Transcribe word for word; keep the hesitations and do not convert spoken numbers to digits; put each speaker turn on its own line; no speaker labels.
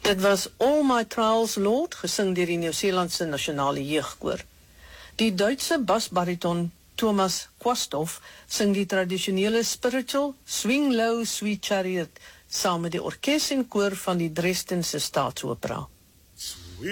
Dit was All My Trials Lord, gesing deur die Nieu-Seelandse Nasionale Jeugkoor. Die Duitse basbariton Thomas Quasthoff sing die tradisionele spiritual Swing Low Sweet Chariot saam met die orkes en koor van die Dresdense Staatsopera.